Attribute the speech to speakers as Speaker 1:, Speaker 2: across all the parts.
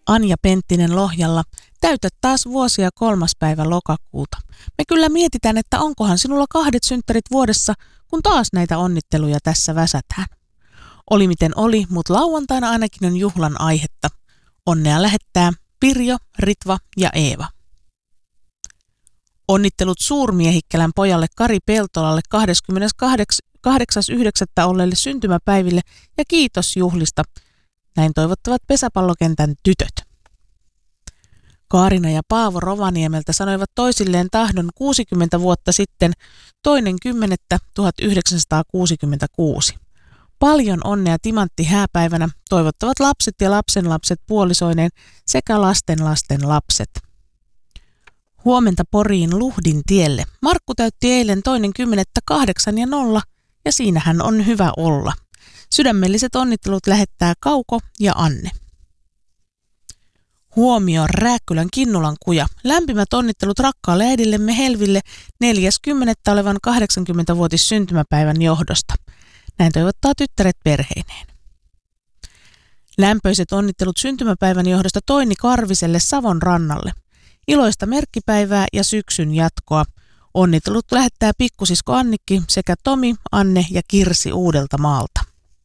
Speaker 1: Anja Penttinen Lohjalla, täytät taas vuosia 3. päivä lokakuuta. Me kyllä mietitään, että onkohan sinulla 2 synttärit vuodessa, kun taas näitä onnitteluja tässä väsätään. Oli miten oli, mutta lauantaina ainakin on juhlan aihetta. Onnea lähettää Pirjo, Ritva ja Eeva. Onnittelut Suurmiehikkälän pojalle Kari Peltolalle 28.9. olleille syntymäpäiville ja kiitos juhlista. Näin toivottavat pesäpallokentän tytöt. Kaarina ja Paavo Rovaniemeltä sanoivat toisilleen tahdon 60 vuotta sitten 2.10.1966. Paljon onnea timanttihääpäivänä toivottavat lapset ja lapsenlapset puolisoineen sekä lasten lapset. Huomenta Poriin Luhdin tielle. Markku täytti eilen 2.10.8 ja siinähän on hyvä olla. Sydämelliset onnittelut lähettää Kauko ja Anne. Huomio Rääkkylän Kinnulan kuja. Lämpimät onnittelut rakkaalle äidillemme Helville 4.10. olevan 80-vuotis syntymäpäivän johdosta. Näin toivottaa tyttäret perheineen. Lämpöiset onnittelut syntymäpäivän johdosta Toini Karviselle Savon rannalle. Iloista merkkipäivää ja syksyn jatkoa. Onnittelut lähettää pikkusisko Annikki sekä Tomi, Anne ja Kirsi Uudeltamaalta.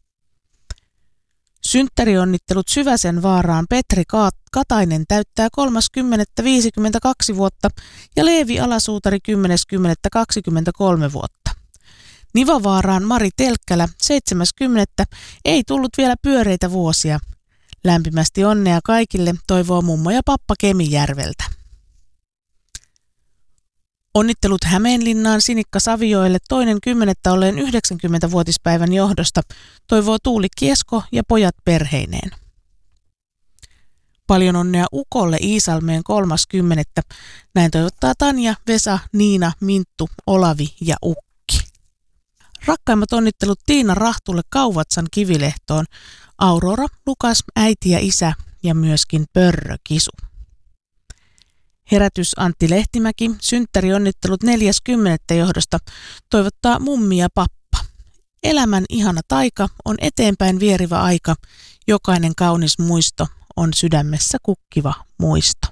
Speaker 1: Synttärionnittelut Syväsen vaaraan Petri Katainen täyttää 30.52 vuotta ja Leevi Alasuutari 10.10.23 vuotta. Nivavaaraan Mari Telkkälä 7.10. ei tullut vielä pyöreitä vuosia. Lämpimästi onnea kaikille, toivoo mummo ja pappa Kemijärveltä. Onnittelut Hämeenlinnaan Sinikka Savioille 2.10. olleen 90-vuotispäivän johdosta, toivoo Tuuli Kiesko ja pojat perheineen. Paljon onnea Ukolle Iisalmeen 3.10. Näin toivottaa Tanja, Vesa, Niina, Minttu, Olavi ja Ukki. Rakkaimmat onnittelut Tiina Rahtulle Kauvatsan Kivilehtoon, Aurora, Lukas, äiti ja isä ja myöskin Pörrö Kisu. Herätys Antti Lehtimäki, synttärionnittelut 4.10. johdosta, toivottaa mummi ja pappa. Elämän ihana taika on eteenpäin vierivä aika, jokainen kaunis muisto on sydämessä kukkiva muisto.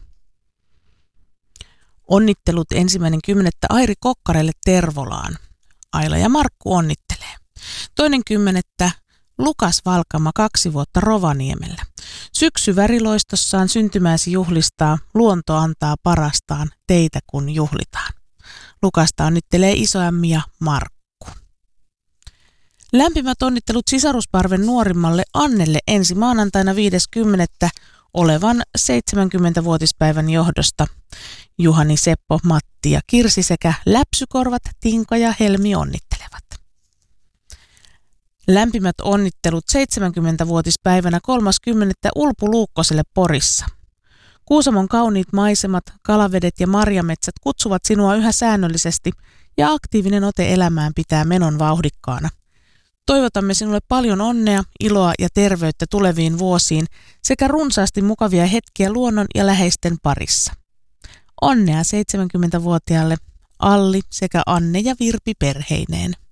Speaker 1: Onnittelut 1.10. Airi Kokkarelle Tervolaan. Aila ja Markku onnittelee. 2.10. Lukas Valkama 2 vuotta Rovaniemellä. Syksy väriloistossaan syntymääsi juhlistaa, luonto antaa parastaan, teitä kun juhlitaan. Lukasta onnittelee isoämmi ja Markku. Lämpimät onnittelut sisarusparven nuorimmalle Annelle ensi maanantaina 5.10. olevan 70-vuotispäivän johdosta. Juhani, Seppo, Matti ja Kirsi sekä läpsykorvat Tinka ja Helmi onnittelevat. Lämpimät onnittelut 70-vuotispäivänä 30. Ulpu Luukkoselle Porissa. Kuusamon kauniit maisemat, kalavedet ja marjametsät kutsuvat sinua yhä säännöllisesti ja aktiivinen ote elämään pitää menon vauhdikkaana. Toivotamme sinulle paljon onnea, iloa ja terveyttä tuleviin vuosiin sekä runsaasti mukavia hetkiä luonnon ja läheisten parissa. Onnea 70-vuotiaalle Alli sekä Anne ja Virpi perheineen.